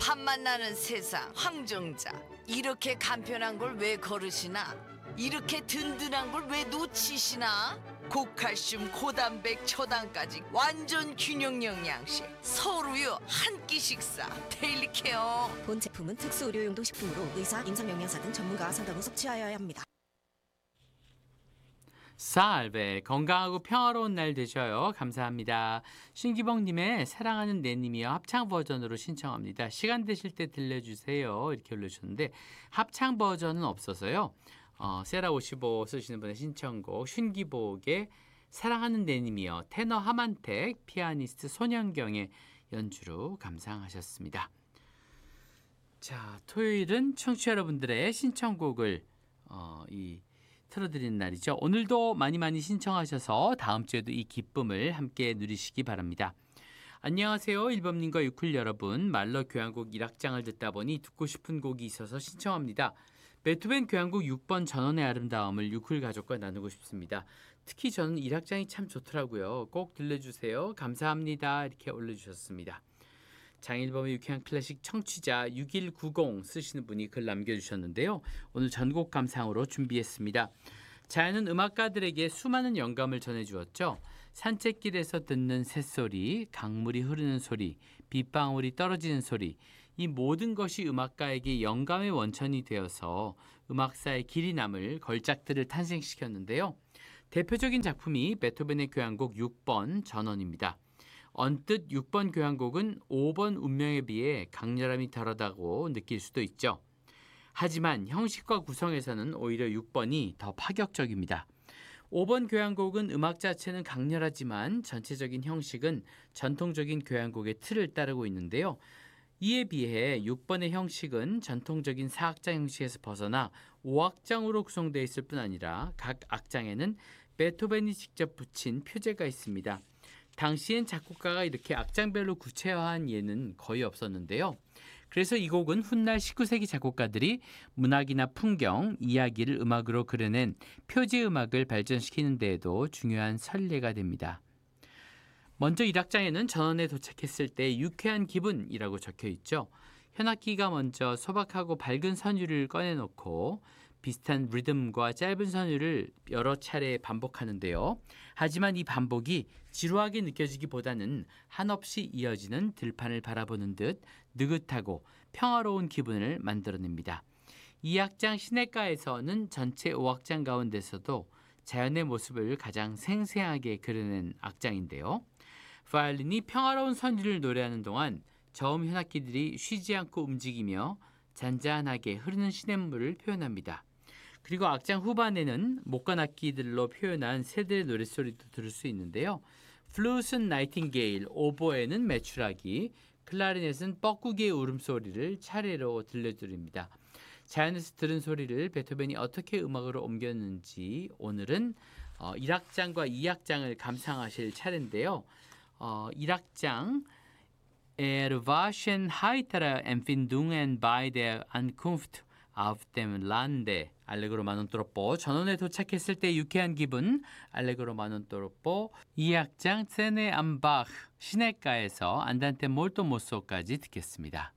밤만 나는 세상 황정자. 이렇게 간편한 걸 왜 거르시나? 이렇게 든든한 걸 왜 놓치시나? 고칼슘, 고단백, 초당까지 완전 균형 영양식. 서울우유 한 끼 식사. 데일리 케어. 본 제품은 특수 의료용도 식품으로 의사, 임상영양사 등 전문가와 상담 후 섭취하여야 합니다. 살베 건강하고 평화로운 날 되셔요. 감사합니다. 신기봉님의 사랑하는 내님이요 합창 버전으로 신청합니다. 시간 되실 때 들려주세요. 이렇게 올려주셨는데 합창 버전은 없어서요. 세라 55 쓰시는 분의 신청곡 신기복의 사랑하는 내님이요 테너 하만택 피아니스트 손현경의 연주로 감상하셨습니다. 자, 토요일은 청취자 여러분들의 신청곡을 틀어드리는 날이죠. 오늘도 많이 신청하셔서 다음 주에도 이 기쁨을 함께 누리시기 바랍니다. 안녕하세요. 일범님과 유쿨 여러분. 말러 교향곡 1악장을 듣다 보니 듣고 싶은 곡이 있어서 신청합니다. 베토벤 교향곡 6번 전원의 아름다움을 유쿨 가족과 나누고 싶습니다. 특히 저는 1악장이 참 좋더라고요. 꼭 들려주세요. 감사합니다. 이렇게 올려주셨습니다. 장일범의 유쾌한 클래식 청취자 6190 쓰시는 분이 글 남겨주셨는데요. 오늘 전곡 감상으로 준비했습니다. 자연은 음악가들에게 수많은 영감을 전해주었죠. 산책길에서 듣는 새소리, 강물이 흐르는 소리, 빗방울이 떨어지는 소리, 이 모든 것이 음악가에게 영감의 원천이 되어서 음악사의 길이 남을 걸작들을 탄생시켰는데요. 대표적인 작품이 베토벤의 교향곡 6번 전원입니다. 언뜻 6번 교향곡은 5번 운명에 비해 강렬함이 덜하다고 느낄 수도 있죠. 하지만 형식과 구성에서는 오히려 6번이 더 파격적입니다. 5번 교향곡은 음악 자체는 강렬하지만 전체적인 형식은 전통적인 교향곡의 틀을 따르고 있는데요. 이에 비해 6번의 형식은 전통적인 4악장 형식에서 벗어나 5악장으로 구성되어 있을 뿐 아니라 각 악장에는 베토벤이 직접 붙인 표제가 있습니다. 당시엔 작곡가가 이렇게 악장별로 구체화한 예는 거의 없었는데요. 그래서 이 곡은 훗날 19세기 작곡가들이 문학이나 풍경, 이야기를 음악으로 그려낸 표지 음악을 발전시키는 데에도 중요한 선례가 됩니다. 먼저 1악장에는 전원에 도착했을 때 유쾌한 기분이라고 적혀 있죠. 현악기가 먼저 소박하고 밝은 선율을 꺼내놓고 비슷한 리듬과 짧은 선율을 여러 차례 반복하는데요. 하지만 이 반복이 지루하게 느껴지기보다는 한없이 이어지는 들판을 바라보는 듯 느긋하고 평화로운 기분을 만들어냅니다. 2악장 시냇가에서는 전체 5악장 가운데서도 자연의 모습을 가장 생생하게 그려낸 악장인데요. 바이올린이 평화로운 선율을 노래하는 동안 저음 현악기들이 쉬지 않고 움직이며 잔잔하게 흐르는 시냇물을 표현합니다. 그리고 악장 후반에는 목관 악기들로 표현한 새들의 노랫소리도 들을 수 있는데요. 플룻은 나이팅게일, 오보에는 메추라기, 클라리넷은 뻐꾸기의 울음소리를 차례로 들려드립니다. 자연에서 들은 소리를 베토벤이 어떻게 음악으로 옮겼는지 오늘은 1악장과 2악장을 감상하실 차례인데요. 1악장 Er waschen heitere Empfindungen bei der Ankunft auf dem Lande 알레그로 마논 또로뽀 전원에 도착했을 때 유쾌한 기분 알레그로 마논 또로뽀 2악장 세네 암바흐 시냇가에서 안단테 몰토 모소까지 듣겠습니다.